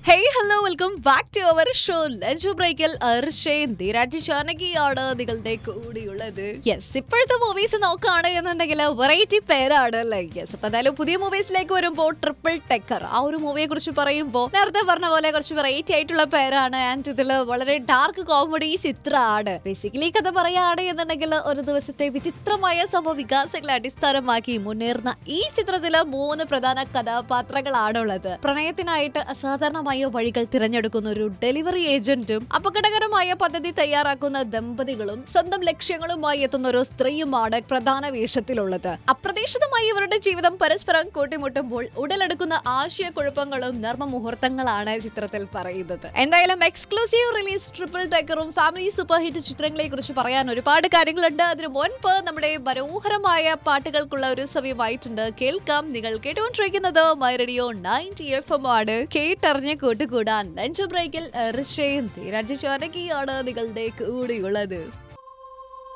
Hey hello welcome back to our show lunch ബ്രേക്കിൽ അർഷയും ധീരാജ് ചാനകിയാണ് നിങ്ങളുടെ കൂടിയുള്ളത്. Yes, ഇപ്പോഴത്തെ മൂവീസ് നോക്കുകയാണ് എന്നുണ്ടെങ്കിൽ വെറൈറ്റി പേരാണ് അല്ലേ. യെസ്, അപ്പൊ എന്തായാലും പുതിയ മൂവീസിലേക്ക് വരുമ്പോൾ ട്രിപ്പിൾ ടെക്കർ ആ ഒരു മൂവിയെ കുറിച്ച് പറയുമ്പോൾ നേരത്തെ പറഞ്ഞ പോലെ കുറച്ച് വെറൈറ്റി ആയിട്ടുള്ള പേരാണ്. ആൻഡ് ഇതിൽ വളരെ ഡാർക്ക് കോമഡി ചിത്രമാണ്. ബേസിക്കലി കഥ പറയുകയാണ് എന്നുണ്ടെങ്കിൽ ഒരു ദിവസത്തെ വിചിത്രമായ സംഭവ വികാസങ്ങളെ അടിസ്ഥാനമാക്കി മുന്നേറുന്ന ഈ ചിത്രത്തില് 3 പ്രധാന കഥാപാത്രങ്ങളാണുള്ളത്. പ്രണയത്തിനായിട്ട് അസാധാരണമായ വഴികൾ തിരഞ്ഞെടുക്കുന്ന ഒരു ഡെലിവറി ഏജന്റും അപകടകരമായ പദ്ധതി തയ്യാറാക്കുന്ന ദമ്പതികളും സ്വന്തം ലക്ഷ്യങ്ങളുമായി എത്തുന്ന ഒരു സ്ത്രീയുമാണ് പ്രധാന വേഷത്തിലുള്ളത്. അപ്രതീക്ഷിതമായി ഇവരുടെ ജീവിതം പരസ്പരം കൂട്ടിമുട്ടുമ്പോൾ ഉടലെടുക്കുന്ന ആശയക്കുഴപ്പങ്ങളും നർമ്മ മുഹൂർത്തങ്ങളാണ് ചിത്രത്തിൽ പറയുന്നത്. എന്തായാലും exclusive release triple ടെക്കറും family super hit ചിത്രങ്ങളെ കുറിച്ച് പറയാൻ ഒരുപാട് കാര്യങ്ങളുണ്ട്. അതിനു മുൻപ് നമ്മുടെ മനോഹരമായ പാട്ടുകൾക്കുള്ള ഒരു സമയമായിട്ടുണ്ട്. കേൾക്കാം. നിങ്ങൾ കേട്ടുകൊണ്ടിരിക്കുന്നത് മൈ റേഡിയോ 90 FM ആണ്. കേട്ടറിഞ്ഞ് കൂട്ടുകൂടാൻ ലഞ്ച് ബ്രേക്കിൽ ഋഷയും ധീരാജ് ചാനകിയാണ് നിങ്ങളുടെ കൂടെയുള്ളത്.